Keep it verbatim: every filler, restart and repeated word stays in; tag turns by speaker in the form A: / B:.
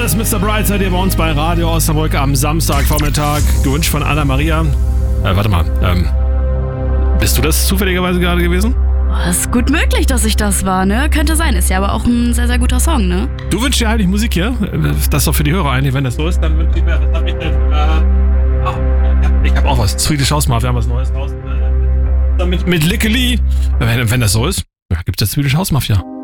A: ist Mister Brightside hier bei uns bei Radio Osnabrück am Samstagvormittag. Gewünscht von Anna Maria. Äh, warte mal, ähm, bist du das zufälligerweise gerade gewesen?
B: Oh, ist gut möglich, dass ich das war, ne? Könnte sein, ist ja aber auch ein sehr, sehr guter Song, ne?
A: Du wünschst dir eigentlich Musik hier? Das ist doch für die Hörer eigentlich. Wenn das so ist, dann wünsche ich mir, was hab ich denn? Äh, oh, ich hab auch was. Swedish House Mafia haben was Neues raus. Äh, mit, mit Lickely. Wenn, wenn das so ist, ja, gibt's jetzt Swedish House Mafia.